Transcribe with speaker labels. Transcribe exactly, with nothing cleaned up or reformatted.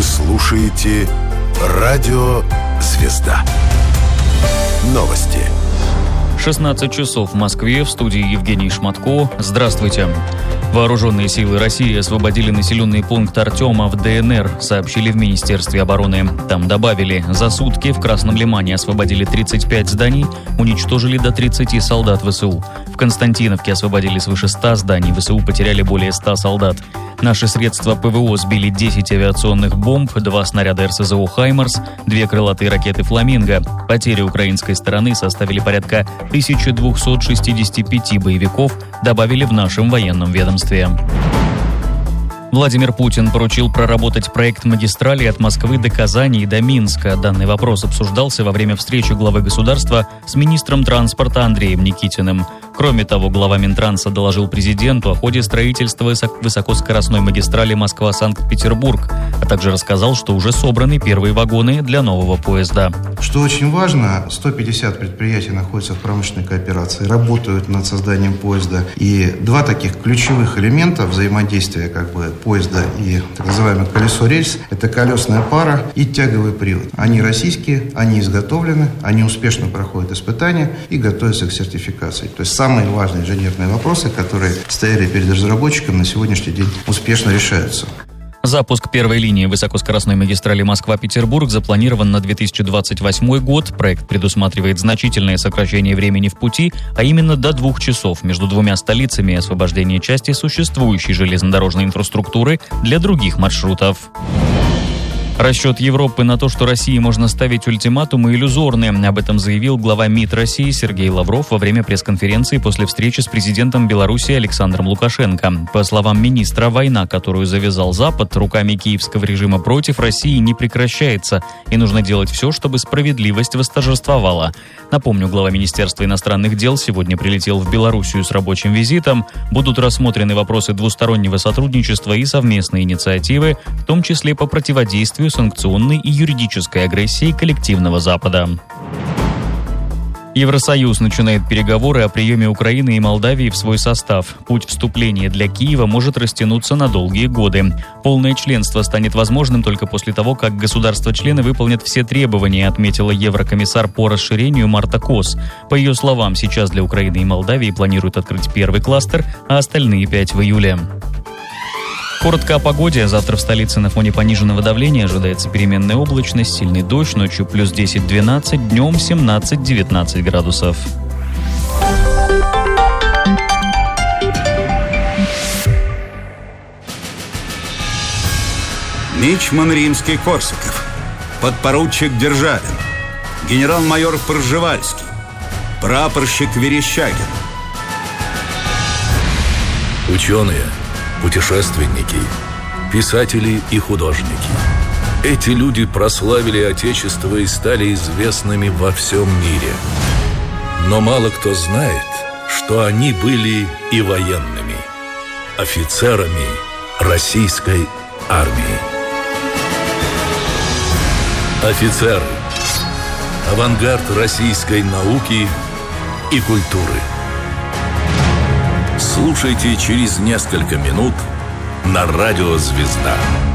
Speaker 1: слушаете «Радио Звезда». Новости.
Speaker 2: шестнадцать часов в Москве, в студии Евгений Шматко. Здравствуйте. Вооруженные силы России освободили населенный пункт Артема в ДНР, сообщили в Министерстве обороны. Там добавили, за сутки в Красном Лимане освободили тридцать пять зданий, уничтожили до тридцати солдат ВСУ. В Константиновке освободили свыше ста зданий, ВСУ потеряли более ста солдат. Наши средства ПВО сбили десять авиационных бомб, два снаряда РСЗО «Хаймарс», две крылатые ракеты «Фламинго». Потери украинской стороны составили порядка тысяча двести шестьдесят пять боевиков, добавили в нашем военном ведомстве. Владимир Путин поручил проработать проект магистрали от Москвы до Казани и до Минска. Данный вопрос обсуждался во время встречи главы государства с министром транспорта Андреем Никитиным. Кроме того, глава Минтранса доложил президенту о ходе строительства высокоскоростной магистрали Москва-Санкт-Петербург, а также рассказал, что уже собраны первые вагоны для нового поезда.
Speaker 3: Что очень важно, сто пятьдесят предприятий находятся в промышленной кооперации, работают над созданием поезда. И два таких ключевых элемента взаимодействия как бы поезда и так называемое колесо-рельс – это колесная пара и тяговый привод. Они российские, они изготовлены, они успешно проходят испытания и готовятся к сертификации. То есть самые важные инженерные вопросы, которые стояли перед разработчиком, на сегодняшний день успешно решаются.
Speaker 2: Запуск первой линии высокоскоростной магистрали Москва-Петербург запланирован на две тысячи двадцать восьмой год. Проект предусматривает значительное сокращение времени в пути, а именно до двух часов между двумя столицами и освобождение части существующей железнодорожной инфраструктуры для других маршрутов. Расчет Европы на то, что России можно ставить ультиматумы, иллюзорный. Об этом заявил глава МИД России Сергей Лавров во время пресс-конференции после встречи с президентом Беларуси Александром Лукашенко. По словам министра, война, которую завязал Запад, руками киевского режима против России не прекращается, и нужно делать все, чтобы справедливость восторжествовала. Напомню, глава Министерства иностранных дел сегодня прилетел в Белоруссию с рабочим визитом. Будут рассмотрены вопросы двустороннего сотрудничества и совместные инициативы, в том числе по противодействию санкционной и юридической агрессии коллективного Запада. Евросоюз начинает переговоры о приеме Украины и Молдавии в свой состав. Путь вступления для Киева может растянуться на долгие годы. Полное членство станет возможным только после того, как государства-члены выполнят все требования, отметила еврокомиссар по расширению Марта Кос. По ее словам, сейчас для Украины и Молдавии планируют открыть первый кластер, а остальные пять в июле. Коротко о погоде. Завтра в столице на фоне пониженного давления ожидается переменная облачность, сильный дождь, ночью плюс десять-двенадцать, днем семнадцать-девятнадцать градусов.
Speaker 4: Мичман Римский-Корсаков, подпоручик Державин, генерал-майор Пржевальский, прапорщик Верещагин.
Speaker 5: Ученые, путешественники, писатели и художники. Эти люди прославили Отечество и стали известными во всем мире. Но мало кто знает, что они были и военными, офицерами российской армии. Офицеры – авангард российской науки и культуры. Слушайте через несколько минут на радио «Звезда».